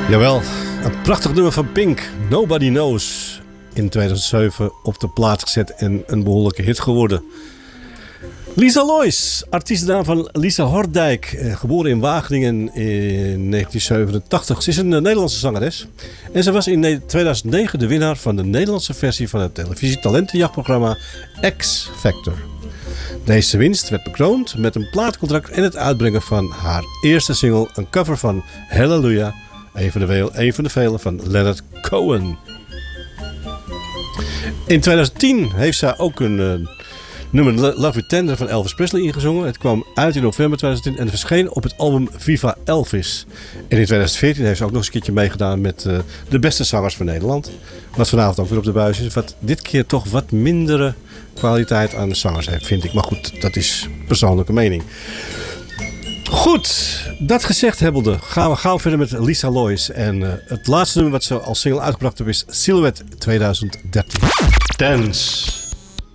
Jawel, een prachtig nummer van Pink, Nobody Knows. In 2007 op de plaat gezet en een behoorlijke hit geworden. Lisa Lois, artiestennaam van Lisa Hordijk, geboren in Wageningen in 1987. Ze is een Nederlandse zangeres. En ze was in 2009 de winnaar van de Nederlandse versie van het televisietalentenjachtprogramma X Factor. Deze winst werd bekroond met een plaatcontract en het uitbrengen van haar eerste single, een cover van Hallelujah, een van de vele van Leonard Cohen. In 2010 heeft zij ook een nummer Love You Tender van Elvis Presley ingezongen. Het kwam uit in november 2010 en verscheen op het album Viva Elvis. En in 2014 heeft ze ook nog eens een keertje meegedaan met de beste zangers van Nederland. Wat vanavond ook weer op de buis is. Wat dit keer toch wat mindere kwaliteit aan de zangers heeft, vind ik. Maar goed, dat is persoonlijke mening. Goed, dat gezegd hebbende gaan we gauw verder met Lisa Lois. En het laatste nummer wat ze als single uitgebracht heeft is Silhouette 2013. Dance.